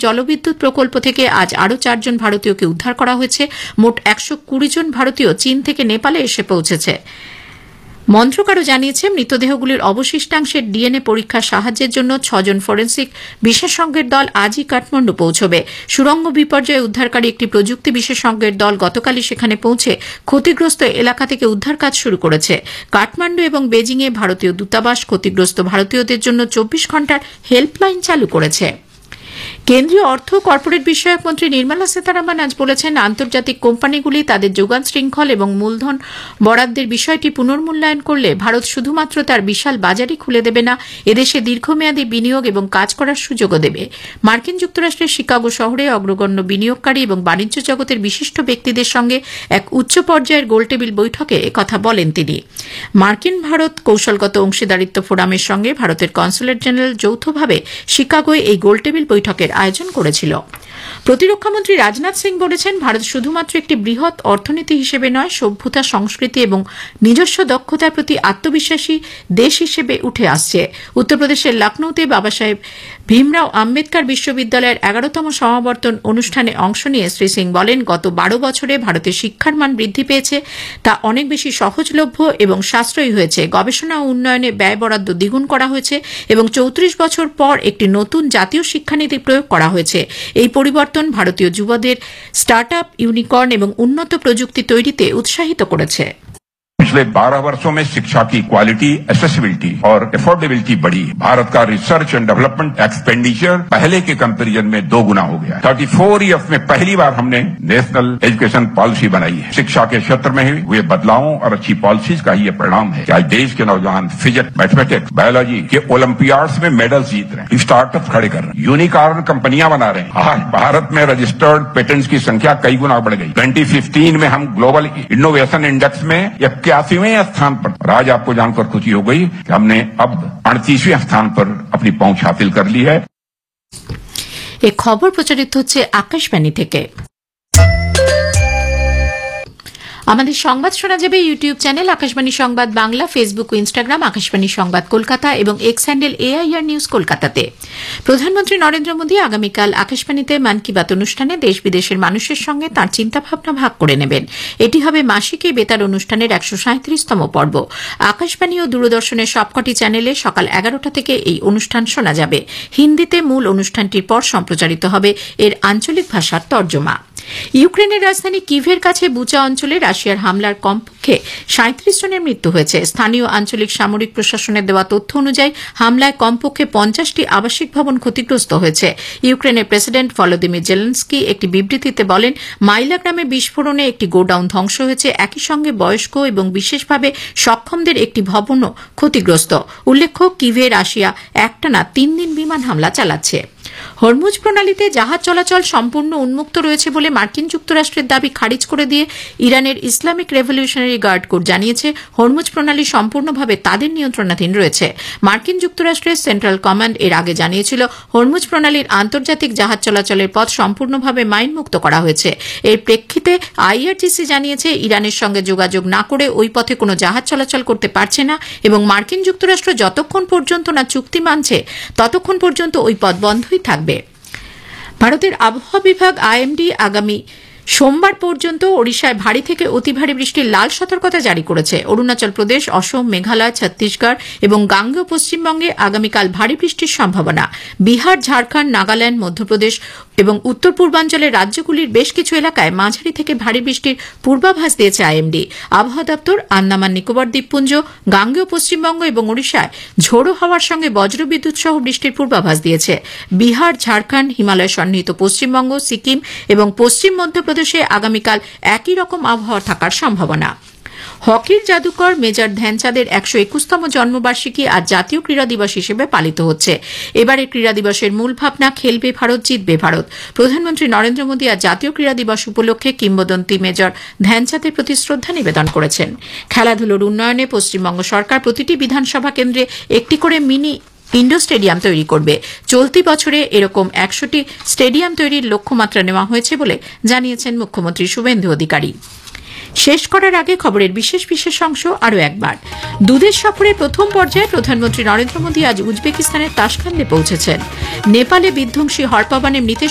জলবিদ্যুৎ প্রকল্প থেকে আজ আরও 4 জন ভারতীয়কে উদ্ধার করা হয়েছে। মোট 120 জন ভারতীয় চীন থেকে নেপালে এসে পৌঁছেছে। মন্ত্রক আরও জানিয়েছে, মৃতদেহগুলির অবশিষ্টাংশের ডিএনএ পরীক্ষার সাহায্যের জন্য 6 জন ফরেন্সিক বিশেষজ্ঞের দল আজই কাঠমান্ডু পৌঁছবে। সুড়ঙ্গ বিপর্যয়ে উদ্ধারকারী একটি প্রযুক্তি বিশেষজ্ঞের দল গতকালই সেখানে পৌঁছে ক্ষতিগ্রস্ত এলাকা থেকে উদ্ধার কাজ শুরু করেছে। কাঠমান্ডু এবং বেজিংয়ে ভারতীয় দূতাবাস ক্ষতিগ্রস্ত ভারতীয়দের জন্য 24 ঘণ্টার হেল্পলাইন চালু করেছে। কেন্দ্রীয় অর্থ ও কর্পোরেট বিষয়ক মন্ত্রী নির্মলা সীতারামন আজ বলেছেন, আন্তর্জাতিক কোম্পানিগুলি তাদের যোগান শৃঙ্খল এবং মূলধন বরাদ্দের বিষয়টি পুনর্মূল্যায়ন করলে ভারত শুধুমাত্র তার বিশাল বাজারই খুলে দেবে না, এদেশে দীর্ঘমেয়াদী বিনিয়োগ এবং কাজ করার সুযোগও দেবে। মার্কিন যুক্তরাষ্ট্রের শিকাগো শহরে অগ্রগণ্য বিনিয়োগকারী এবং বাণিজ্য জগতের বিশিষ্ট ব্যক্তিদের সঙ্গে এক উচ্চ পর্যায়ের গোলটেবিল বৈঠকে একথা বলেন তিনি। মার্কিন ভারত কৌশলগত অংশীদারিত্ব ফোরামের সঙ্গে ভারতের কনসুলেট জেনারেল যৌথভাবে শিকাগোয় এই গোলটেবিল বৈঠকের আয়োজন করেছিল। প্রতিরক্ষামন্ত্রী রাজনাথ সিং বলেছেন, ভারত শুধুমাত্র একটি বৃহৎ অর্থনীতি হিসেবে নয়, সভ্যতা, সংস্কৃতি এবং নিজস্ব দক্ষতার প্রতি আত্মবিশ্বাসী দেশ হিসেবে উঠে আসছে। উত্তরপ্রদেশের লখনৌতে বাবা সাহেব ভীমরাও আম্বেদকর বিশ্ববিদ্যালয়ের 11তম সমাবর্তন অনুষ্ঠানে অংশ নিয়ে শ্রী সিং বলেন, গত 12 বছরে ভারতের শিক্ষার মান বৃদ্ধি পেয়েছে, তা অনেক বেশি সহজলভ্য এবং সাশ্রয়ী হয়েছে। গবেষণা ও উন্নয়নে ব্যয় বরাদ্দ দ্বিগুণ করা হয়েছে এবং 34 বছর পর একটি নতুন জাতীয় শিক্ষানীতি প্রয়োগ করা হয়েছে। এই পরিবর্তন ভারতীয় যুবদের স্টার্টআপ, ইউনিকর্ন এবং উন্নত প্রযুক্তি তৈরিতে উৎসাহিত করেছে। पिछले 12 वर्षों में शिक्षा की क्वालिटी, एक्सेसिबिलिटी और अफोर्डेबिलिटी बढ़ी। भारत का रिसर्च एंड डेवलपमेंट एक्सपेंडिचर पहले के कंपैरिजन में 2 गुना हो गया। 34 ईयर्स में पहली बार हमने नेशनल एजुकेशन पॉलिसी बनाई है। शिक्षा के क्षेत्र में हुए बदलावों और अच्छी पॉलिसीज का ही ये परिणाम है कि आज देश के नौजवान फिजिक्स, मैथमेटिक्स, बायोलॉजी के ओलंपियाड्स में मेडल्स जीत रहे हैं, स्टार्टअप खड़े कर रहे हैं, यूनिकॉर्न कंपनियां बना रहे हैं। आज भारत में रजिस्टर्ड पेटेंट्स की संख्या कई गुना बढ़ गई। 2015 में हम ग्लोबल इनोवेशन इंडेक्स में 81वें स्थान पर, और आज आपको जानकर खुशी हो गई कि हमने अब 38वें स्थान पर अपनी पहुंच हासिल कर ली है। एक खबर प्रचारित হচ্ছে আকাশবাণী থেকে। আমাদের সংবাদ শোনা যাবে ইউটিউব চ্যানেল আকাশবাণী সংবাদ বাংলা, ফেসবুক ও ইনস্টাগ্রাম আকাশবাণী সংবাদ কলকাতা এবং এক্স হ্যান্ডেল AIR নিউজ কলকাতাতে। প্রধানমন্ত্রী নরেন্দ্র মোদী আগামীকাল আকাশবাণীতে মন কি বাত অনুষ্ঠানে দেশ বিদেশের মানুষের সঙ্গে তাঁর চিন্তাভাবনা ভাগ করে নেবেন। এটি হবে মাসিক এই বেতার অনুষ্ঠানের 137তম পর্ব। আকাশবাণী ও দূরদর্শনের সবকটি চ্যানেলে সকাল 11টা থেকে এই অনুষ্ঠান শোনা যাবে। হিন্দিতে মূল অনুষ্ঠানটির পর সম্প্রচারিত হবে এর আঞ্চলিক ভাষার তর্জমা। ইউক্রেনের রাজধানী কিভের কাছে বুচা অঞ্চলে রাশিয়ার হামলার কমপক্ষে 37 জনের মৃত্যু হয়েছে। স্থানীয় আঞ্চলিক সামরিক প্রশাসনের দেওয়া তথ্য অনুযায়ী হামলায় কমপক্ষে 50টি আবাসিক ভবন ক্ষতিগ্রস্ত হয়েছে। ইউক্রেনের প্রেসিডেন্ট ভলোদিমির জেলেনস্কি একটি বিবৃতিতে বলেন, মাইলা গ্রামে বিস্ফোরণে একটি গোডাউন ধ্বংস হয়েছে। একই সঙ্গে বয়স্ক এবং বিশেষভাবে সক্ষমদের একটি ভবনও ক্ষতিগ্রস্ত। উল্লেখ্য, কিভে রাশিয়া একটানা 3 দিন বিমান হামলা চালাচ্ছে। হরমুজ প্রণালীতে জাহাজ চলাচল সম্পূর্ণ উন্মুক্ত রয়েছে বলে মার্কিন যুক্তরাষ্ট্রের দাবি খারিজ করে দিয়ে ইরানের ইসলামিক রেভলিউশনারি গার্ড কোর জানিয়েছে, হরমুজ প্রণালী সম্পূর্ণভাবে তাদের নিয়ন্ত্রণাধীন রয়েছে। মার্কিন যুক্তরাষ্ট্রের সেন্ট্রাল কমান্ড এর আগে জানিয়েছিল, হরমুজ প্রণালীর আন্তর্জাতিক জাহাজ চলাচলের পথ সম্পূর্ণভাবে মাইনমুক্ত করা হয়েছে। এর প্রেক্ষিতে IRGC জানিয়েছে, ইরানের সঙ্গে যোগাযোগ না করে ওই পথে কোনো জাহাজ চলাচল করতে পারছে না এবং মার্কিন যুক্তরাষ্ট্র যতক্ষণ পর্যন্ত না চুক্তি মানছে ততক্ষণ পর্যন্ত ওই পথ বন্ধই থাকবে। ভারতের আবহাওয়া বিভাগ IMD আগামী সোমবার পর্যন্ত ওড়িশায় ভারী থেকে অতি ভারী বৃষ্টির লাল সতর্কতা জারি করেছে। অরুণাচল প্রদেশ, অসম, মেঘালয়, ছত্তিশগড় এবং গাঙ্গেয় পশ্চিমবঙ্গে আগামীকাল ভারী বৃষ্টির সম্ভাবনা। বিহার, ঝাড়খণ্ড, নাগাল্যান্ড, মধ্যপ্রদেশ এবং উত্তর পূর্বাঞ্চলের রাজ্যগুলির বেশ কিছু এলাকায় মাঝারি থেকে ভারী বৃষ্টির পূর্বাভাস দিয়েছে IMD। আবহাওয়া দপ্তর আন্দামান নিকোবর দ্বীপপুঞ্জ, গাঙ্গেয় পশ্চিমবঙ্গ এবং ওড়িশায় ঝোড়ো হাওয়ার সঙ্গে বজ্রবিদ্যুৎ সহ বৃষ্টির পূর্বাভাস দিয়েছে। বিহার, ঝাড়খণ্ড, হিমালয় সন্নিহিত পশ্চিমবঙ্গ, সিকিম এবং পশ্চিম মধ্যপ্রদেশে আগামীকাল একই রকম আবহাওয়া থাকার সম্ভাবনা। হকির জাদুকর মেজর ধ্যানচাঁদের 121তম জন্মবার্ষিকী আজ জাতীয় ক্রীড়া দিবস হিসেবে পালিত হচ্ছে। এবারের ক্রীড়া দিবসের মূল ভাবনা খেলবে ভারত, জিতবে ভারত। প্রধানমন্ত্রী নরেন্দ্র মোদী আজ জাতীয় ক্রীড়া দিবস উপলক্ষে কিংবদন্তি মেজর ধ্যানচাঁদের প্রতি শ্রদ্ধা নিবেদন করেছেন। খেলাধুলোর উন্নয়নে পশ্চিমবঙ্গ সরকার প্রতিটি বিধানসভা কেন্দ্রে একটি করে মিনি ইন্ডোর স্টেডিয়াম তৈরি করবে। চলতি বছরে এরকম 100টি স্টেডিয়াম তৈরির লক্ষ্যমাত্রা নেওয়া হয়েছে বলে জানিয়েছেন মুখ্যমন্ত্রী শুভেন্দু অধিকারী। শেষ করার আগে খবরের বিশেষ বিশেষ অংশ আরও একবার। দুদেশ সফরের প্রথম পর্যায়ে প্রধানমন্ত্রী নরেন্দ্র মোদী আজ উজবেকিস্তানের তাশখান্দে পৌঁছেছেন। নেপালে বিধ্বংসী হরপাবানে মৃতের